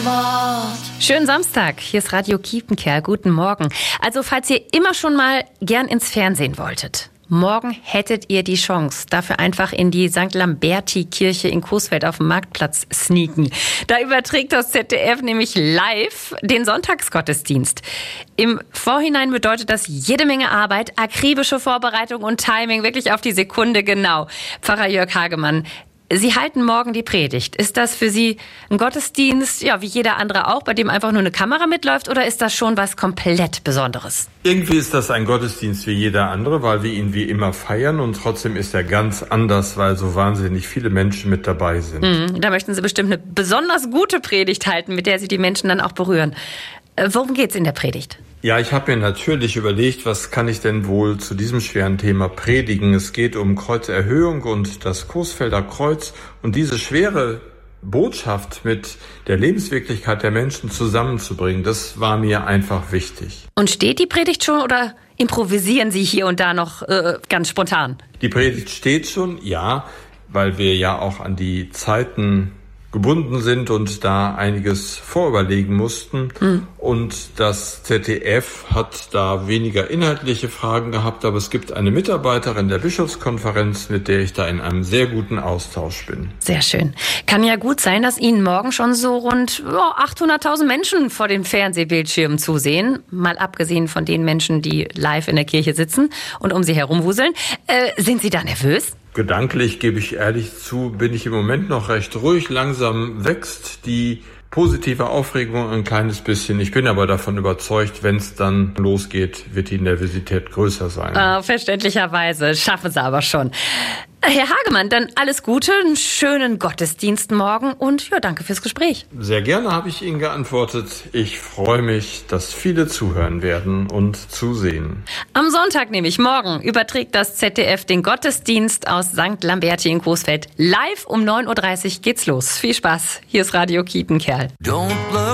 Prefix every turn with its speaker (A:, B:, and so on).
A: Heimat.
B: Schönen Samstag, hier ist Radio Kiepenkerl, guten Morgen. Also falls ihr immer schon mal gern ins Fernsehen wolltet, morgen hättet ihr die Chance, dafür einfach in die St. Lamberti-Kirche in Coesfeld auf dem Marktplatz sneaken. Da überträgt das ZDF nämlich live den Sonntagsgottesdienst. Im Vorhinein bedeutet das jede Menge Arbeit, akribische Vorbereitung und Timing, wirklich auf die Sekunde genau. Pfarrer Jörg Hagemann, Sie halten morgen die Predigt. Ist das für Sie ein Gottesdienst, ja, wie jeder andere auch, bei dem einfach nur eine Kamera mitläuft, oder ist das schon was komplett Besonderes?
C: Irgendwie ist das ein Gottesdienst wie jeder andere, weil wir ihn wie immer feiern, und trotzdem ist er ganz anders, weil so wahnsinnig viele Menschen mit dabei sind.
B: Da möchten Sie bestimmt eine besonders gute Predigt halten, mit der Sie die Menschen dann auch berühren. Worum geht's in der Predigt?
C: Ja, ich habe mir natürlich überlegt, was kann ich denn wohl zu diesem schweren Thema predigen. Es geht um Kreuzerhöhung und das Coesfelder Kreuz, und diese schwere Botschaft mit der Lebenswirklichkeit der Menschen zusammenzubringen, das war mir einfach wichtig.
B: Und steht die Predigt schon oder improvisieren Sie hier und da noch ganz spontan?
C: Die Predigt steht schon, ja, weil wir ja auch an die Zeiten gebunden sind und da einiges vorüberlegen mussten. Und das ZDF hat da weniger inhaltliche Fragen gehabt, aber es gibt eine Mitarbeiterin der Bischofskonferenz, mit der ich da in einem sehr guten Austausch bin.
B: Sehr schön. Kann ja gut sein, dass Ihnen morgen schon so rund 800.000 Menschen vor den Fernsehbildschirmen zusehen. Mal abgesehen von den Menschen, die live in der Kirche sitzen und um sie herumwuseln. Sind Sie da nervös?
C: Gedanklich, gebe ich ehrlich zu, bin ich im Moment noch recht ruhig. Langsam wächst die positive Aufregung ein kleines bisschen. Ich bin aber davon überzeugt, wenn es dann losgeht, wird die Nervosität größer sein.
B: Verständlicherweise. Schaffen Sie aber schon. Herr Hagemann, dann alles Gute, einen schönen Gottesdienst morgen und ja, danke fürs Gespräch.
C: Sehr gerne habe ich Ihnen geantwortet. Ich freue mich, dass viele zuhören werden und zusehen.
B: Am Sonntag, nämlich morgen, überträgt das ZDF den Gottesdienst aus St. Lamberti in Coesfeld. Live um 9.30 Uhr geht's los. Viel Spaß. Hier ist Radio Kiepenkerl.
A: Don't look